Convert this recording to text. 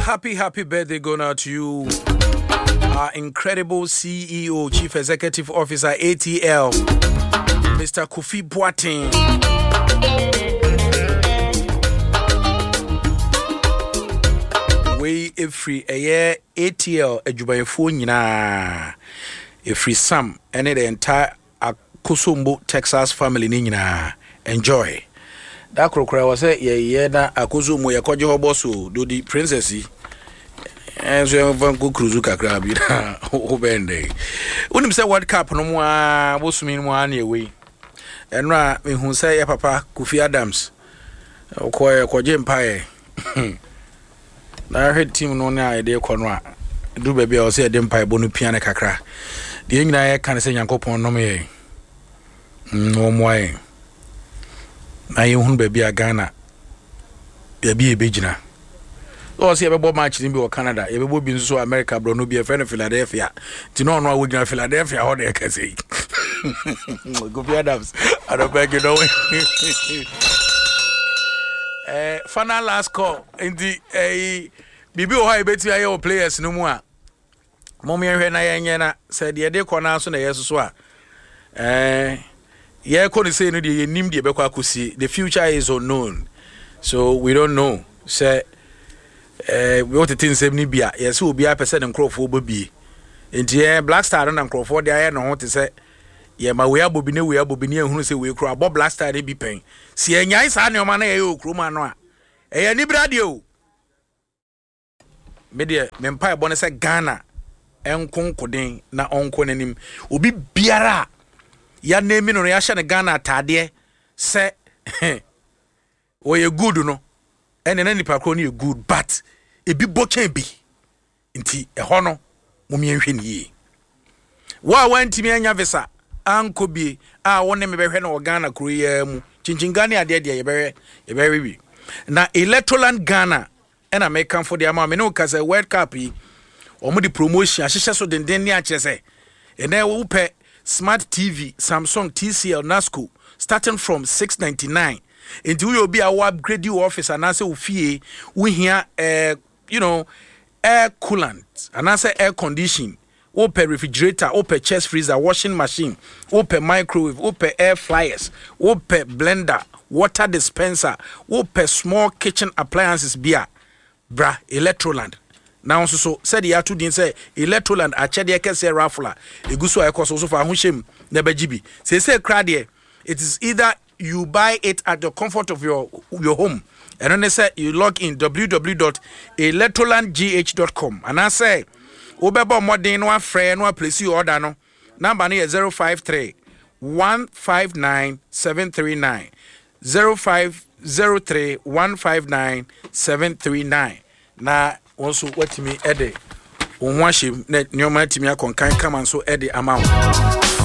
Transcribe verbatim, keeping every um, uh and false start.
Happy, happy birthday going out to you, our incredible C E O, Chief Executive Officer, A T L, Mister Kofi Boateng. We every a year A T L ejubayefo nyina every Sam and the entire Akosombo Texas family nyina enjoy. That crocodile was a ye na Akosombo yakoje hoboso do the princessy and so van go cruise kakra bi na obende. Unim say World Cup no mo a bosumi mo an away. Enra me hu say ya papa Kofi Adams okoye koje mpae. Na head team no na ide kono a du baabi a o say ide mpae bonu piano kakra. De nyina ye kan say Yankopon no me no moye. Na ye hu baabi a Ghana baabi e begina. O say e be match ni bi o Canada, e be bo bi nso America bro no bi e friend Philadelphia. Ti no no a wo gina Philadelphia ho de ka say. Kofi Adams, I don't beg you know. Eh, final last call in the eh bibi o ha beti aye o players no mu a mommy hwe na yenye na said ye de kona so na yeso so a eh ye ko ni say no de nim de be kwa kosi. The future is unknown, so we don't know. Say eh we want to think seven bia yes obi a person nkrofo obi enti Black Star na nkrofo de aye no ho te say ye ma we abobi ne we abobi ne ehunu se we kro abo Black Star de bi pen si enyan sa ne o ma na ye okro ma no a e ni brade o me de me mpa e bone se Ghana enkonkoden na onko nanim obi biara ya na emi no ya hye ne Ghana atade se o ye good no ene na nipa kro no ye good but e bi boken bi nti e ho no mo mi enhwe ne yi wa wantimi anya visa anko bi a wonne me behwe na o Ghana kro ya mu chinchin Ghana ade ade ye behwe ye behwe wi na Electroland Ghana and American for the amount me no cause a World Cup yi o mo di promotion ahihye so denden ne a chese and then we pay smart T V Samsung T C L Nasco starting from six ninety-nine until we will be our upgrade you office and I say we fee we here uh, you know air coolant and I say air conditioning open refrigerator, open chest freezer, washing machine, open microwave, open air fryers, open blender, water dispenser, open small kitchen appliances beer, bra, Electroland. Now so so said the two didn't say Electroland a chedia kese raffler. E guso e koso so for ahunhyem na bajibi. Say say crade it is either you buy it at the comfort of your your home. And then they say you log in w w w dot electroland g h dot com and I say Obebo modern no afre no place you order no number no zero five three one five nine seven three nine zero five zero three one five nine seven three nine na also watimi ede won hwahye na nyoma timi akonkan kama so ede amount